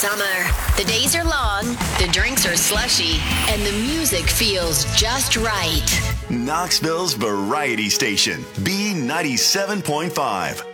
summer. The days are long, the drinks are slushy, and the music feels just right. Knoxville's Variety Station, B97.5.